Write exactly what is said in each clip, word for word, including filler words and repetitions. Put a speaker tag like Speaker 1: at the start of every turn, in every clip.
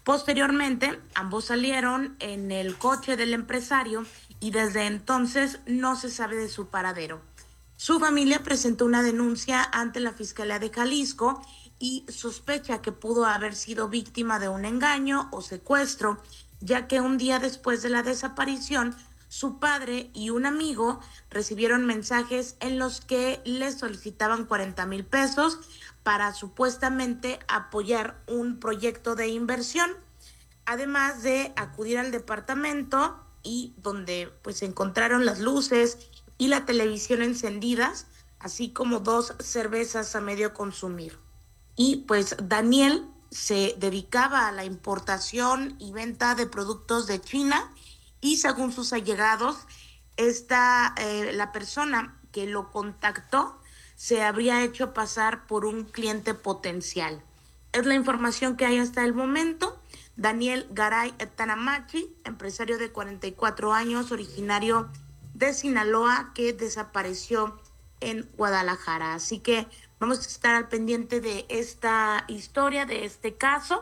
Speaker 1: Posteriormente, ambos salieron en el coche del empresario y desde entonces no se sabe de su paradero. Su familia presentó una denuncia ante la Fiscalía de Jalisco y sospecha que pudo haber sido víctima de un engaño o secuestro, ya que un día después de la desaparición, su padre y un amigo recibieron mensajes en los que les solicitaban cuarenta mil pesos para supuestamente apoyar un proyecto de inversión, además de acudir al departamento y donde pues encontraron las luces y la televisión encendidas, así como dos cervezas a medio consumir. Y pues Daniel se dedicaba a la importación y venta de productos de China y según sus allegados, esta, eh, la persona que lo contactó se habría hecho pasar por un cliente potencial. Es la información que hay hasta el momento. Daniel Garay Tanamachi, empresario de cuarenta y cuatro años, originario de Sinaloa, que desapareció en Guadalajara. Así que vamos a estar al pendiente de esta historia, de este caso,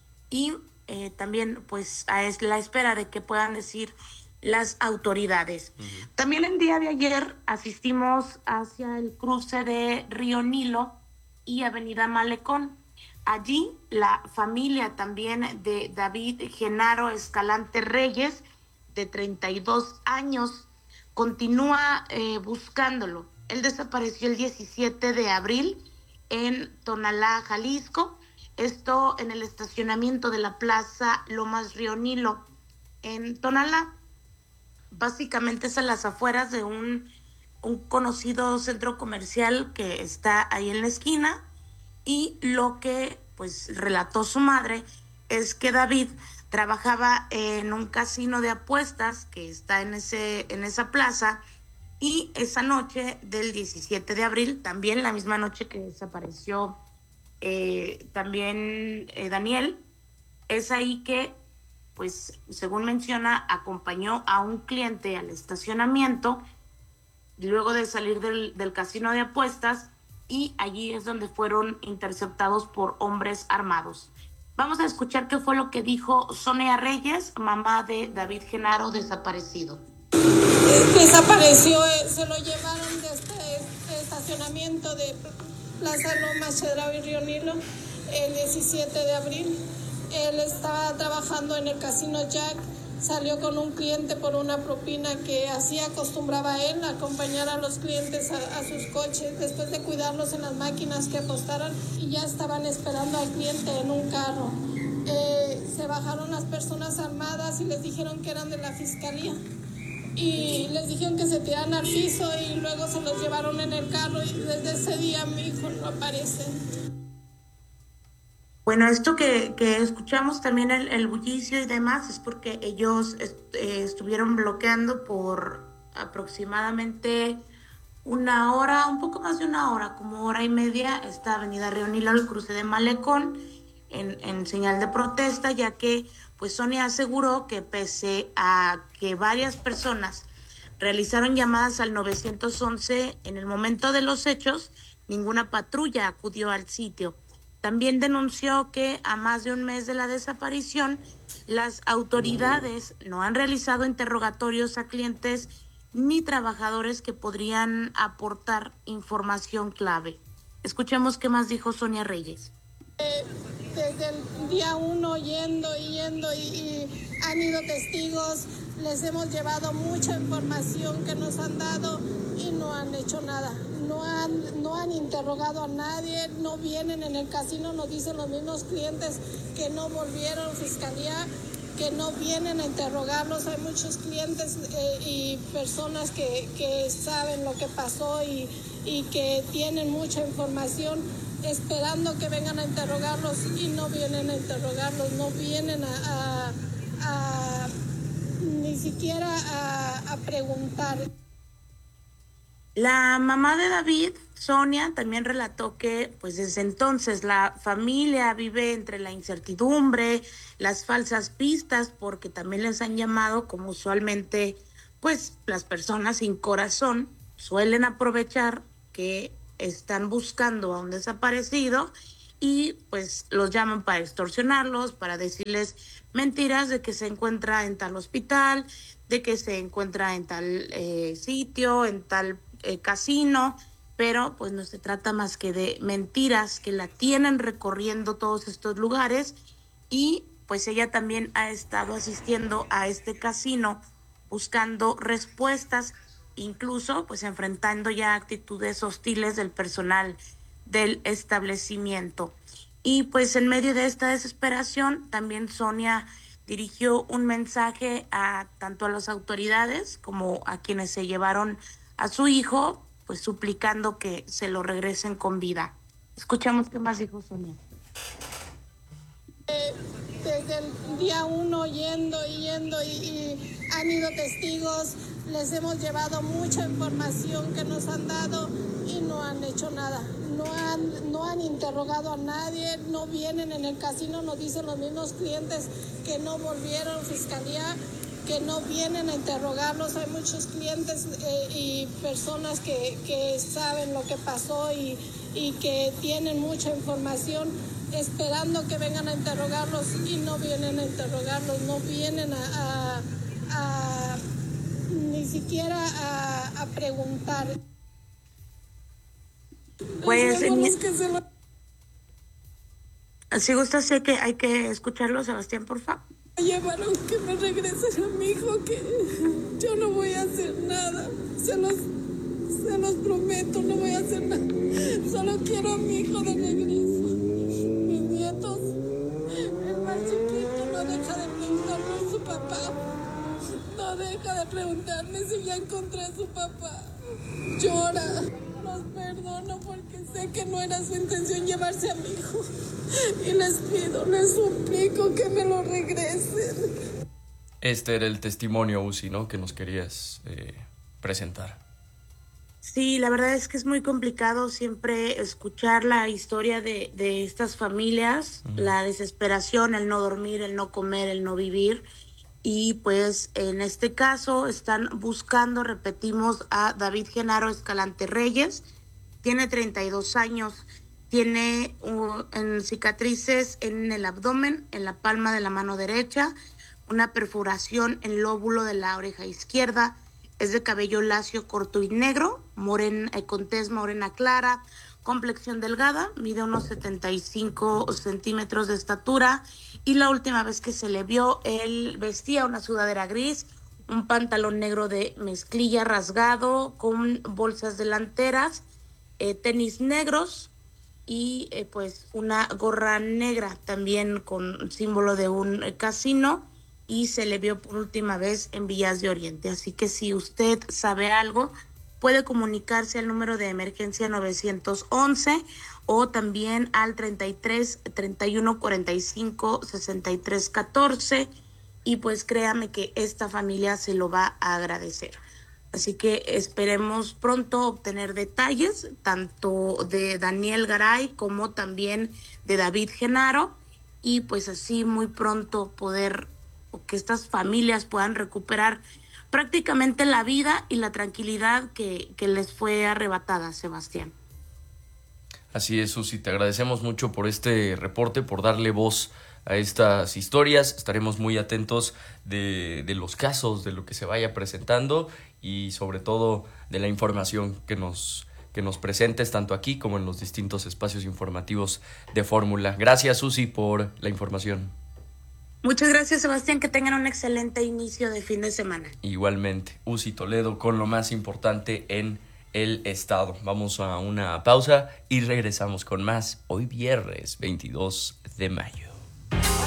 Speaker 1: y eh, también pues a la espera de que puedan decir las autoridades. Uh-huh. También el día de ayer asistimos hacia el cruce de Río Nilo y Avenida Malecón. Allí la familia también de David Genaro Escalante Reyes, de treinta y dos años, continúa eh, buscándolo. Él desapareció el diecisiete de abril en Tonalá, Jalisco. Esto en el estacionamiento de la Plaza Lomas Río Nilo, en Tonalá. Básicamente es a las afueras de un, un conocido centro comercial que está ahí en la esquina. Y lo que pues relató su madre es que David trabajaba en un casino de apuestas que está en ese en esa plaza, y esa noche del diecisiete de abril, también la misma noche que desapareció eh, también eh, Daniel, es ahí que pues según menciona acompañó a un cliente al estacionamiento luego de salir del, del casino de apuestas, y allí es donde fueron interceptados por hombres armados. Vamos a escuchar qué fue lo que dijo Sonia Reyes, mamá de David Genaro desaparecido.
Speaker 2: Desapareció, se lo llevaron de este estacionamiento de Plaza Lomas, Chedraui, Río Nilo, el diecisiete de abril. Él estaba trabajando en el casino Jack. Salió con un cliente por una propina que así acostumbraba él a acompañar a los clientes a, a sus coches después de cuidarlos en las máquinas que apostaran, y ya estaban esperando al cliente en un carro. Eh, se bajaron las personas armadas y les dijeron que eran de la fiscalía y les dijeron que se tiraran al piso y luego se los llevaron en el carro, y desde ese día mi hijo no aparece.
Speaker 1: Bueno, esto que, que escuchamos también, el, el bullicio y demás, es porque ellos est eh, estuvieron bloqueando por aproximadamente una hora, un poco más de una hora, como hora y media, esta avenida Río Nilo, el cruce de Malecón, en, en señal de protesta, ya que pues Sonia aseguró que pese a que varias personas realizaron llamadas al nueve once en el momento de los hechos, ninguna patrulla acudió al sitio. También denunció que a más de un mes de la desaparición, las autoridades no han realizado interrogatorios a clientes ni trabajadores que podrían aportar información clave. Escuchemos qué más dijo Sonia Reyes.
Speaker 2: Eh, desde el día uno yendo y yendo y, y han ido testigos, les hemos llevado mucha información que nos han dado y no han hecho nada. No han, no han interrogado a nadie, no vienen en el casino, nos dicen los mismos clientes que no volvieron, fiscalía, que no vienen a interrogarlos. Hay muchos clientes eh, y personas que, que saben lo que pasó y, y que tienen mucha información esperando que vengan a interrogarlos y no vienen a interrogarlos, no vienen a, a, a ni siquiera a, a preguntar.
Speaker 1: La mamá de David, Sonia, también relató que pues desde entonces la familia vive entre la incertidumbre, las falsas pistas, porque también les han llamado, como usualmente pues las personas sin corazón suelen aprovechar que están buscando a un desaparecido y pues los llaman para extorsionarlos, para decirles mentiras de que se encuentra en tal hospital, de que se encuentra en tal eh, sitio, en tal eh, casino, pero pues no se trata más que de mentiras que la tienen recorriendo todos estos lugares y pues ella también ha estado asistiendo a este casino buscando respuestas, incluso pues enfrentando ya actitudes hostiles del personal del establecimiento. Y pues en medio de esta desesperación, también Sonia dirigió un mensaje a tanto a las autoridades como a quienes se llevaron a su hijo, pues suplicando que se lo regresen con vida. Escuchamos qué más dijo Sonia.
Speaker 2: Desde el día uno yendo y yendo y, y han ido testigos, les hemos llevado mucha información que nos han dado y no han hecho nada. No han, no han interrogado a nadie, no vienen en el casino, nos dicen los mismos clientes que no volvieron, fiscalía, que no vienen a interrogarlos. Hay muchos clientes eh, y personas que, que saben lo que pasó y, y que tienen mucha información esperando que vengan a interrogarlos y no vienen a interrogarlos, no vienen a, a, a ni siquiera a, a preguntar.
Speaker 1: Pues en...
Speaker 2: que se lo...
Speaker 1: si gusta, sé que hay que escucharlo, Sebastián, por favor.
Speaker 2: Llevaron que me regresen a mi hijo, que yo no voy a hacer nada, se los, se los prometo, no voy a hacer nada, solo quiero a mi hijo de regreso. Mis nietos, el más chiquito no deja de preguntarme a su papá, no deja de preguntarme si ya encontré a su papá, llora. Los perdono porque sé que no era su intención llevarse a mi hijo y les pido, les suplico que me lo regresen.
Speaker 3: Este era el testimonio, Uzi, ¿no? Que nos querías eh, presentar.
Speaker 1: Sí, la verdad es que es muy complicado siempre escuchar la historia de, de estas familias, uh-huh. La desesperación, el no dormir, el no comer, el no vivir. Y pues en este caso están buscando, repetimos, a David Genaro Escalante Reyes. Tiene treinta y dos años, tiene uh, en cicatrices en el abdomen, en la palma de la mano derecha, una perforación en el lóbulo de la oreja izquierda. Es de cabello lacio, corto y negro, morena, eh, con tez morena clara, complexión delgada, mide unos setenta y cinco centímetros de estatura y la última vez que se le vio, él vestía una sudadera gris, un pantalón negro de mezclilla rasgado con bolsas delanteras, eh, tenis negros y eh, pues una gorra negra también con símbolo de un eh, casino y se le vio por última vez en Villas de Oriente. Así que si usted sabe algo, puede comunicarse al número de emergencia nueve once o también al treinta y tres, treinta y uno, cuarenta y cinco, sesenta y tres, catorce y pues créame que esta familia se lo va a agradecer. Así que esperemos pronto obtener detalles tanto de Daniel Garay como también de David Genaro y pues así muy pronto poder o que estas familias puedan recuperar prácticamente la vida y la tranquilidad que, que les fue arrebatada, Sebastián.
Speaker 3: Así es, Susi, te agradecemos mucho por este reporte, por darle voz a estas historias. Estaremos muy atentos de, de los casos, de lo que se vaya presentando y sobre todo de la información que nos, que nos presentes tanto aquí como en los distintos espacios informativos de Fórmula. Gracias, Susi, por la información.
Speaker 1: Muchas gracias, Sebastián, que tengan un excelente inicio de fin de semana.
Speaker 3: Igualmente, Uzi Toledo con lo más importante en el estado. Vamos a una pausa y regresamos con más hoy viernes veintidós de mayo.